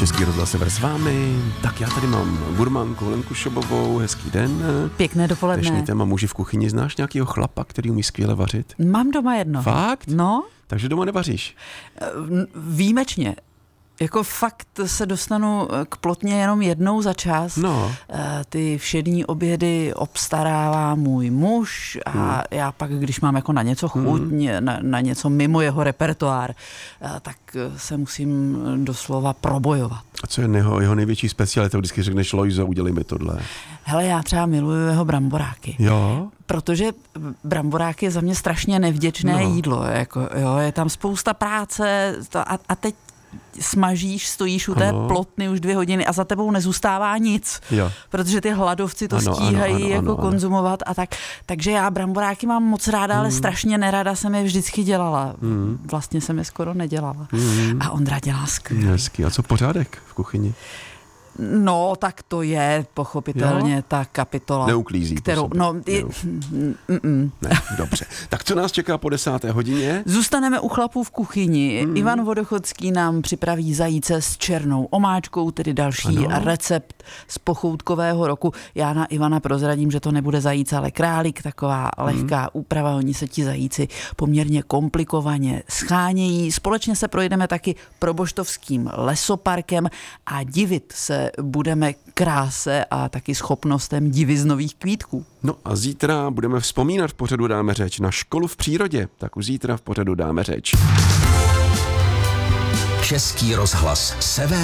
Český rozhlas Sever s vámi. Tak já tady mám gurmánku Lenku Šobovou, hezký den. Pěkné dopoledne. Dnešní téma muži v kuchyni. Znáš nějakýho chlapa, který umí skvěle vařit? Mám doma jedno. Fakt? No. Takže doma nevaříš? Výjimečně. Jako fakt se dostanu k plotně jenom jednou za čas. No. Ty všední obědy obstarává můj muž a já pak, když mám jako na něco chuť, na něco mimo jeho repertoár, tak se musím doslova probojovat. A co je jeho největší specialita? Vždycky řekneš, Lojzo, udělej mi tohle. Hele, já třeba miluju jeho bramboráky. Jo? Protože bramborák je za mě strašně nevděčné jídlo. Jako, jo, je tam spousta práce a teď smažíš, stojíš u té plotny už 2 hodiny a za tebou nezůstává nic. Jo. Protože ty hladovci to stíhají konzumovat a tak. Takže já bramboráky mám moc ráda, ale strašně nerada jsem je vždycky dělala. Vlastně jsem je skoro nedělala. A Ondra dělá skvěle. Hezky. A co pořádek v kuchyni? No, tak to je pochopitelně ta kapitola, neuklízí, kterou... Ne, dobře. Tak co nás čeká po 10. hodině? Zůstaneme u chlapů v kuchyni. Ivan Vodochodský nám připraví zajíce s černou omáčkou, tedy další recept z pochoutkového roku. Já na Ivana prozradím, že to nebude zajíc, ale králík, taková lehká úprava. Oni se ti zajíci poměrně komplikovaně schánějí. Společně se projdeme taky proboštovským lesoparkem a divit se budeme kráse a taky schopnostem diviznových kvítků. No a zítra budeme vzpomínat v pořadu Dáme řeč na školu v přírodě, tak už zítra v pořadu Dáme řeč. Český rozhlas Sever.